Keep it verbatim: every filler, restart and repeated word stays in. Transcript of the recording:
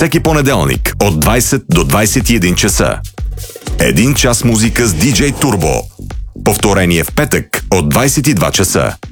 всеки понеделник от двайсет до двайсет и един часа. Един час музика с диджей Турбо. Повторение в петък от двайсет и два часа.